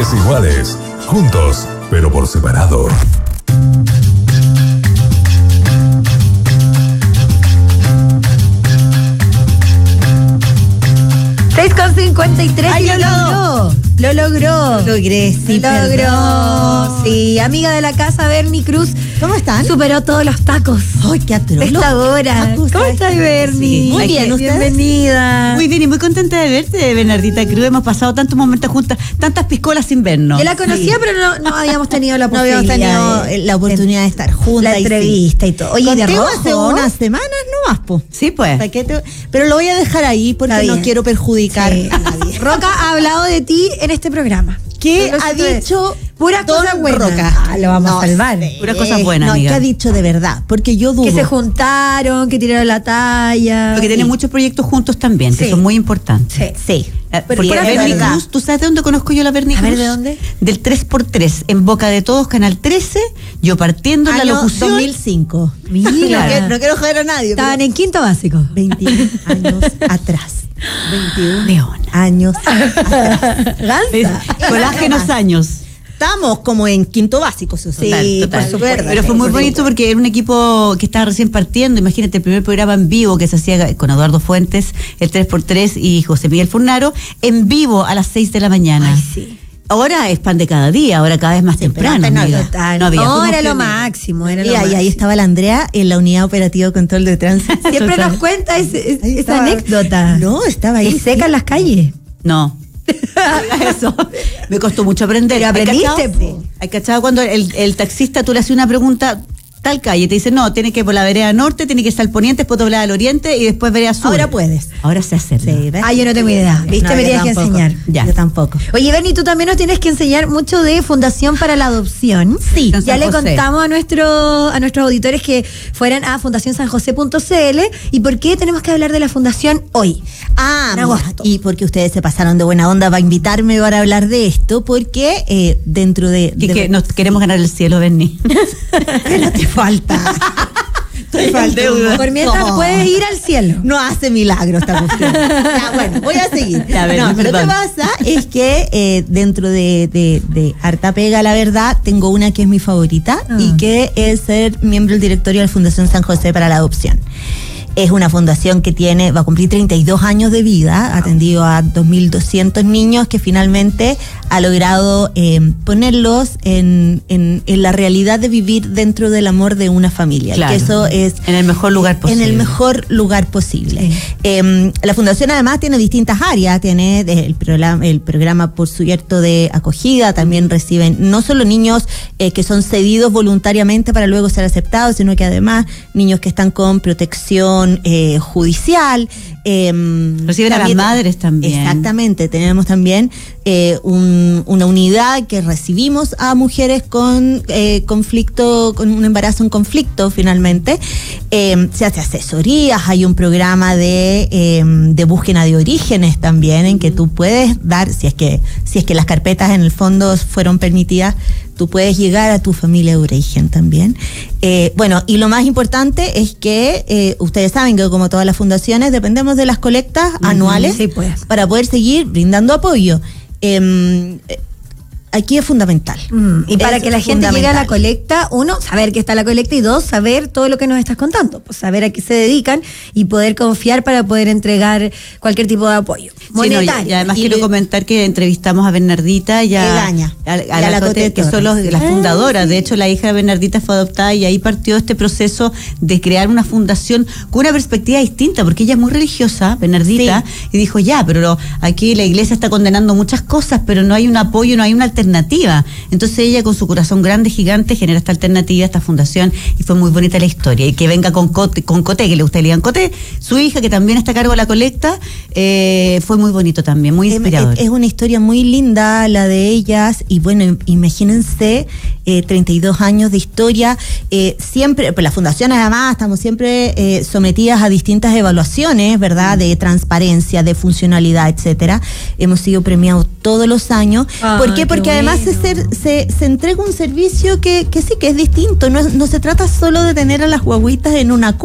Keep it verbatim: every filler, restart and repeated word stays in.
partes iguales, juntos, pero por separado. seis con cincuenta y tres. Ay, lo logró. Lo logró. Lo logré, sí, Lo logró. perdón. Sí, amiga de la casa, Bernie Cruz. ¿Cómo están? Superó todos los tacos. Ay, qué atroz. De esta hora. Tacos, ¿Cómo ¿sabes? estás, Bernie? Sí. Muy bien, ¿ustedes? Bienvenida. Muy bien y muy contenta de verte, Bernardita Cruz. Hemos pasado tantos momentos juntas, tantas piscolas sin vernos. Yo la conocía, sí, pero no, no habíamos tenido la No posibilidad. habíamos tenido la oportunidad de estar juntas. La entrevista y, sí, y todo. Oye, de Contigo rojo. hace unas semanas nomás, po. Sí, pues. Te... Pero lo voy a dejar ahí porque no quiero perjudicar sí. a nadie. Roca ha hablado de ti en este programa. ¿Qué ha dicho puras cosas buenas? Roca. Ah, lo vamos no, a salvar. Sí. Puras cosas buenas, no, amiga. ¿qué ha dicho de verdad? Porque yo dudo. Que se juntaron, que tiraron la talla. Porque tienen sí. muchos proyectos juntos también, que sí. son muy importantes. Sí. Sí. Porque la Bernie Cruz, ¿tú sabes de dónde conozco yo a la Bernie Cruz? A ver, ¿de dónde? Del tres por tres, en Boca de Todos, Canal trece, yo partiendo en la locución. dos mil cinco. Mira. No, quiero, no quiero joder a nadie. Estaban en quinto básico. veintiún años atrás. veintiún Leona. años atrás. Gansa. Colágenos años. Estamos como en quinto básico, Susana. Sí, Total, por supuesto. Pero fue muy bonito porque era un equipo que estaba recién partiendo. Imagínate, el primer programa en vivo que se hacía con Eduardo Fuentes, el tres por tres y José Miguel Furnaro, en vivo a las seis de la mañana. Ay, sí. Ahora es pan de cada día, ahora cada vez más Sí, temprano. pero antes no, amiga. total. No había. No, Fuimos era lo pioneros. máximo. Era lo Y ahí, máximo. ahí estaba la Andrea en la unidad operativa de control de tránsito. Siempre Total. nos cuenta ese- es- Ahí esa estaba. anécdota. No, estaba ahí. Que seca en las calles. No. No digas eso. Me costó mucho aprender. Pero ¿Hay aprendiste, cachado? po. ¿Hay cachado cuando el, el taxista tú le haces una pregunta, tal calle, te dice, no, tiene que ir por la vereda norte, tiene que estar al poniente, después doblar al oriente y después vereda sur? Ahora puedes. Ahora se hace. Sí, ¿ves? Ah, yo no tengo idea. ¿Viste? No, Me yo tienes que tampoco. enseñar. Ya. Yo tampoco. Oye, Bernie, tú también nos tienes que enseñar mucho de Fundación para la Adopción. Sí, Ya San le José. contamos a, nuestro, a nuestros auditores que fueran a fundación san josé punto c l. ¿Y por qué tenemos que hablar de la fundación hoy? Ah, En agosto. y porque ustedes se pasaron de buena onda para invitarme para hablar de esto, porque eh, dentro de... Y de- que nos queremos ganar el cielo, Bernie. ¿Qué no te falta? Te falta un Por mientras montón. puedes ir al cielo. No hace milagro esta cuestión. Ya, bueno, voy a seguir. Ya, Bernie, no, lo que perdón. pasa es que eh, dentro de, de, de Harta Pega, la verdad, tengo una que es mi favorita Ah. y que es ser miembro del directorio de la Fundación San José para la Adopción. Es una fundación que tiene, va a cumplir treinta y dos años de vida, ha atendido a dos mil doscientos niños que finalmente ha logrado eh, ponerlos en, en, en la realidad de vivir dentro del amor de una familia. Claro. Que eso es En el mejor lugar posible. en el mejor lugar posible. Sí. Eh, la fundación además tiene distintas áreas, tiene el programa, el programa por cierto de acogida, también reciben no solo niños eh, que son cedidos voluntariamente para luego ser aceptados, sino que además niños que están con protección eh, judicial. Eh, Reciben a las madres también. Exactamente, tenemos también eh, un, una unidad que recibimos a mujeres con eh, conflicto, con un embarazo en conflicto finalmente. Eh, se hace asesorías, hay un programa de, eh, de búsqueda de orígenes también, en que tú puedes dar, si es que, si es que las carpetas en el fondo fueron permitidas, tú puedes llegar a tu familia de origen también. Eh, bueno, y lo más importante es que eh, ustedes saben que como todas las fundaciones dependemos de las colectas Uh-huh. anuales Sí, pues. para poder seguir brindando apoyo. Eh, aquí es fundamental. Mm, y para Es que la gente llegue a la fundamental. colecta, uno, saber que está la colecta y dos, saber todo lo que nos estás contando, pues saber a qué se dedican y poder confiar para poder entregar cualquier tipo de apoyo Sí, no, y- monetario. y además Y quiero le- comentar que entrevistamos a Bernardita y a, Egaña, a, a y a la la Cote, Cote que son los- Torres. las Ah, fundadoras. De hecho, la hija de Bernardita fue adoptada y ahí partió este proceso de crear una fundación con una perspectiva distinta, porque ella es muy religiosa, Bernardita, y dijo, ya, pero lo- aquí la iglesia está condenando muchas cosas, pero no hay un apoyo, no hay una alternativa. Entonces ella, con su corazón grande, gigante, genera esta alternativa, esta fundación, y fue muy bonita la historia. Y que venga con Cote, con Cote, que le gusta Elian Cote, su hija, que también está a cargo de la colecta, eh, fue muy bonito también, muy inspirador. Es, es una historia muy linda la de ellas y bueno, imagínense eh, treinta y dos años de historia. Eh, siempre, pues las fundaciones además estamos siempre eh, sometidas a distintas evaluaciones, ¿verdad? De transparencia, de funcionalidad, etcétera. Hemos sido premiados todos los años. Ah, ¿Por qué? qué Porque además se, bueno. ser- se, se entrega un servicio que, que sí, que es distinto. No, no se trata solo de tener a las guaguitas en una